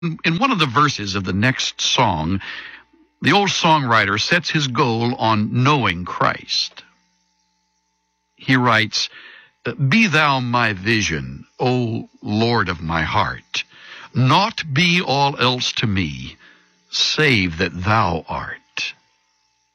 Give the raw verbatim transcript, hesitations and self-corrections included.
In one of the verses of the next song, the old songwriter sets his goal on knowing Christ. He writes, "Be thou my vision, O Lord of my heart. Naught be all else to me, save that thou art."